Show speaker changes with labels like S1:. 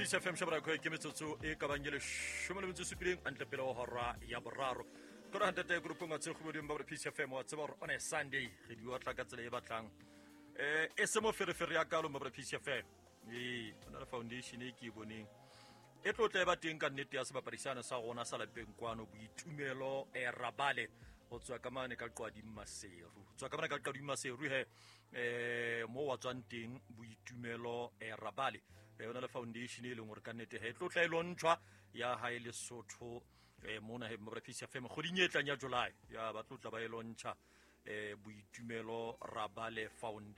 S1: Peace FM shabra ko ke metsotso e ka bangele shome le metsotso antle pele hora ya boraro ko ra ntete group nga tse go bodimo ba Peace FM wa tseba on a Sunday re di wa tla ka tsela e batlang e se mo ferefere ya kalo mo Peace FM ona la foundation e ke boneng e tlotle ba teng ka nnete ya sebapadisana sa gona sa lapeng kwano boitumelo rabale o tswa ka mane ka qwadi maseru tswa ka mane ka qwadi maseru mo wa tswang teng boitumelo rabale ona la foundation e leng gore ka nnete tlotla e lontshwa ya ha ile Sotho mona mo Peace FM go dinyetla nya July ya ba tlotla ba e lontsha boitumelo rabale foundation